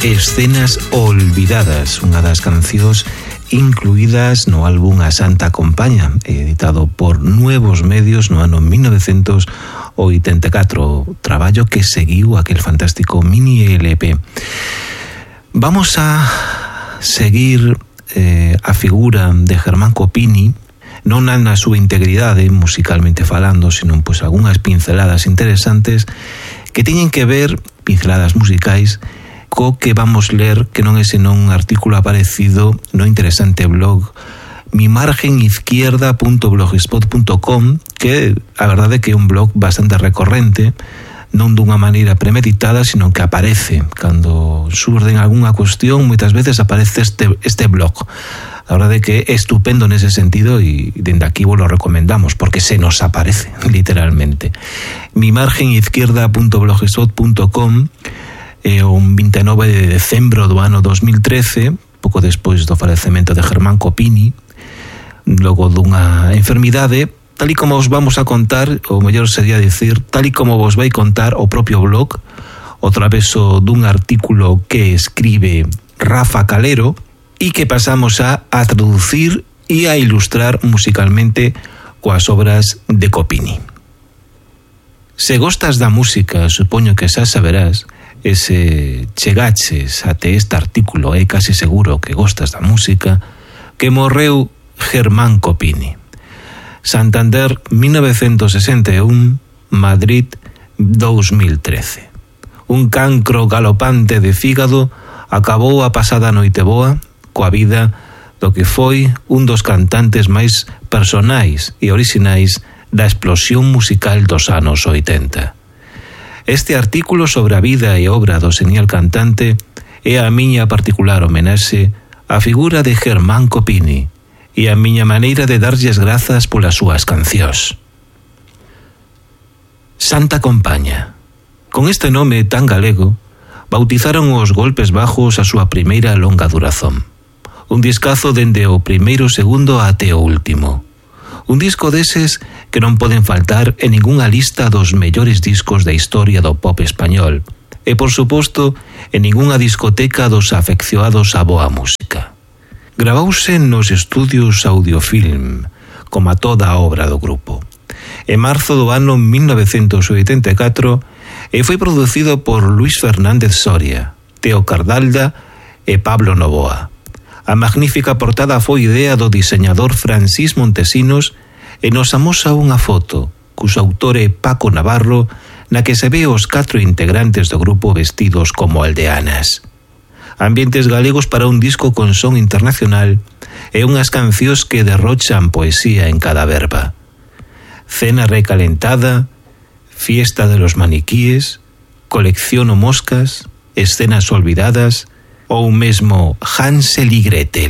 Escenas olvidadas, unha das cancións incluídas no álbum A Santa Compaña, editado por Nuevos Medios no ano 1984, traballo que seguiu aquel fantástico mini LP. Vamos a seguir a figura de Germán Copini, non na súa integridade musicalmente falando, sino pois algunhas pinceladas interesantes que teñen que ver, pinceladas musicais, co que vamos ler, que non é senón un artículo aparecido no interesante blog mimargenizquierda.blogspot.com, que a verdade é que é un blog bastante recorrente, non dunha maneira premeditada, sino que aparece cando surden algunha cuestión, moitas veces aparece este blog. A verdade é que é estupendo nese sentido e dende aquí vos lo recomendamos porque se nos aparece, literalmente. mimargenizquierda.blogspot.com. Un 29 de decembro do ano 2013, pouco despois do falecemento de Germán Copini, logo dunha enfermidade, tal e como os vamos a contar, ou mellor sería dicir, tal e como vos vai contar o propio blog, o traveso dun artículo que escribe Rafa Calero e que pasamos a traducir e a ilustrar musicalmente coas obras de Copini. Se gostas da música, supoño que xa saberás, e se chegaches até este artículo é casi seguro que gostas da música, que morreu Germán Copini. Santander, 1961, Madrid, 2013. Un cancro galopante de fígado acabou a pasada noite boa coa vida do que foi un dos cantantes máis personais e orixinais da explosión musical dos anos 80. Este artículo sobre a vida e obra do genial cantante é a miña particular homenaxe á figura de Germán Copini e a miña maneira de darlles grazas polas súas cancións. Santa Compaña. Con este nome tan galego, bautizaron os Golpes Bajos a súa primeira longa durazón. Un discazo dende o primeiro segundo até o último. Un disco deses que non poden faltar en ningunha lista dos mellores discos da historia do pop español e, por suposto, en ningunha discoteca dos afeccionados á boa música. Gravouse nos estudios Audiofilm, como a toda a obra do grupo. En marzo do ano 1984 e foi producido por Luis Fernández Soria, Teo Cardalda e Pablo Novoa. A magnífica portada foi idea do diseñador Francis Montesinos e nos amosa unha foto, cuxo autor é Paco Navarro, na que se ve os 4 integrantes do grupo vestidos como aldeanas. Ambientes galegos para un disco con son internacional e unhas cancións que derrochan poesía en cada verba. Cena recalentada, fiesta de los maniquíes, colecciono moscas, escenas olvidadas ou mesmo Hansel y Gretel.